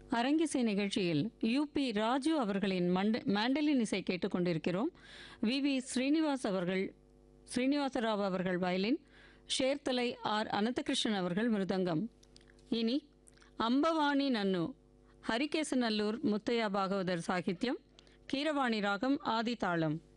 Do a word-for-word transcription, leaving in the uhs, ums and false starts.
அரங்கிசை நிகழ்ச்சியில் யூபி ராஜு அவர்களின் மண்ட மேண்டலின் இசை கேட்டுக்கொண்டிருக்கிறோம். வி வி ஸ்ரீனிவாஸ் அவர்கள் ஸ்ரீனிவாசராவ் அவர்கள் வயலின், ஷேர்தலை ஆர் அனந்தகிருஷ்ணன் அவர்கள் மிருதங்கம். இனி அம்பவாணி நன்னு ஹரிகேசநல்லூர் முத்தையா பாகவதர் சாகித்யம், கீரவாணி ராகம் ஆதி தாளம்.